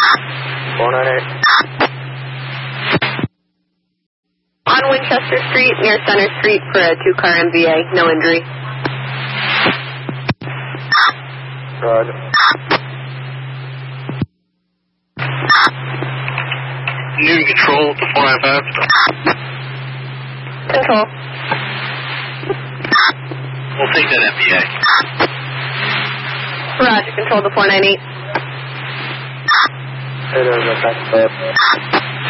498. On Winchester Street near Center Street for a 2-car MVA, no injury. Roger. New control to 495. Control. We'll take that MVA. Roger, control to 498. It is a back